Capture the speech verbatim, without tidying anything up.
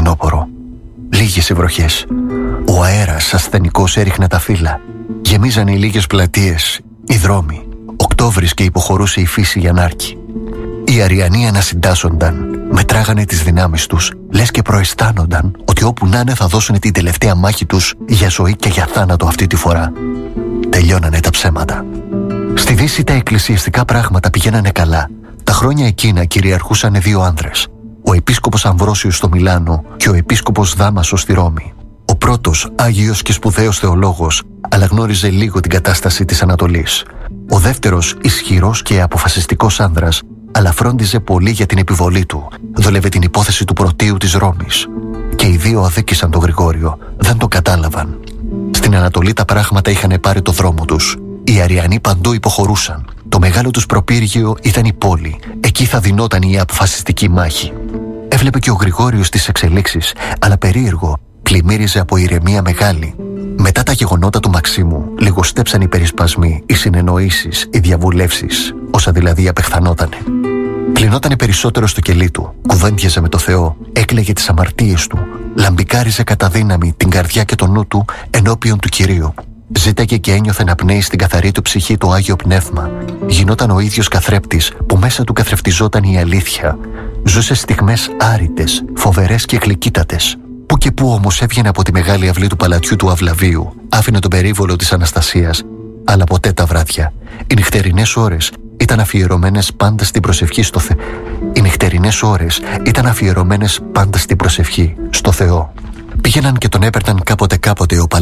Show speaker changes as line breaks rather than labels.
φθινόπωρο. Λίγες οι βροχές. Ο αέρας ασθενικός έριχνε τα φύλλα. Γεμίζαν οι λίγες πλατείες, οι δρόμοι. Οκτώβρης και υποχωρούσε η φύση για νάρκη. Οι Αριανοί ανασυντάσσονταν, μετράγανε τις δυνάμεις τους, λες και προαισθάνονταν ότι όπου να είναι θα δώσουν την τελευταία μάχη τους για ζωή και για θάνατο αυτή τη φορά. Τελειώνανε τα ψέματα. Στη Δύση τα εκκλησιαστικά πράγματα πηγαίνανε καλά. Τα χρόνια εκείνα κυριαρχούσαν δύο άνδρες. Ο επίσκοπος Αμβρόσιος στο Μιλάνο και ο επίσκοπος Δάμασος στη Ρώμη. Ο πρώτος άγιος και σπουδαίος θεολόγος, αλλά γνώριζε λίγο την κατάσταση της Ανατολής. Ο δεύτερος ισχυρός και αποφασιστικός άνδρας, αλλά φρόντιζε πολύ για την επιβολή του. Δόλευε την υπόθεση του πρωτείου της Ρώμης. Και οι δύο αδίκησαν τον Γρηγόριο, δεν το κατάλαβαν. Στην Ανατολή τα πράγματα είχαν πάρει το δρόμο τους. Οι Αριανοί παντού υποχωρούσαν. Το μεγάλο τους προπύργιο ήταν η πόλη. Εκεί θα δινόταν η αποφασιστική μάχη. Έβλεπε και ο Γρηγόριος τις εξελίξεις, αλλά περίεργο, πλημμύριζε από ηρεμία μεγάλη. Μετά τα γεγονότα του Μαξίμου, λιγοστέψαν οι περισπασμοί, οι συνεννοήσεις, οι διαβουλεύσεις, όσα δηλαδή απεχθανότανε. Κλεινότανε περισσότερο στο κελί του, κουβέντιαζε με το Θεό, έκλαιγε τις αμαρτίες του, λαμπικάριζε κατά δύναμη την καρδιά και το νου του ενώπιον του Κυρίου. Ζήταγε και ένιωθε να πνέει στην καθαρή του ψυχή το Άγιο Πνεύμα. Γινόταν ο ίδιος καθρέπτης που μέσα του καθρεφτιζόταν η αλήθεια. Ζούσε στιγμές άρρητες, φοβερές και γλυκύτατες. Που και που όμως έβγαινε από τη μεγάλη αυλή του παλατιού του Αυλαβίου, άφηνε τον περίβολο της Αναστασίας, αλλά ποτέ τα βράδια. Οι νυχτερινές ώρες ήταν αφιερωμένες πάντα στην προσευχή στο Θε... Οι νυχτερινές ώρες ήταν αφιερωμένες πάντα στην προσευχή στο Θεό. Πήγαιναν και τον έπαιρναν κάποτε κάποτε ο